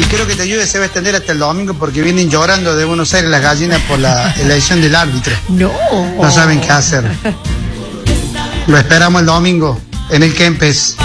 Y creo que te ayude, se va a extender hasta el domingo porque vienen llorando de Buenos Aires las gallinas por la elección del árbitro. No saben qué hacer. Lo esperamos el domingo en el Kempes.